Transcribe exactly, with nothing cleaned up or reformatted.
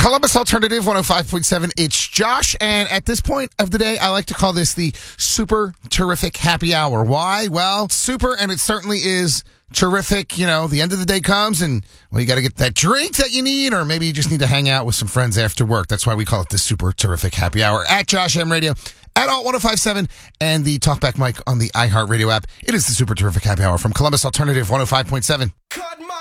Columbus Alternative one oh five point seven. It's Josh, and at this point of the day, I like to call this the Super Terrific Happy Hour. Why? Well, super, and it certainly is terrific. You know, the end of the day comes, and, well, you got to get that drink that you need, or maybe you just need to hang out with some friends after work. That's why we call it the Super Terrific Happy Hour. At Josh M Radio, at Alt one oh five point seven, and the Talkback mic on the iHeartRadio app. It is the Super Terrific Happy Hour from Columbus Alternative one oh five point seven. Cut my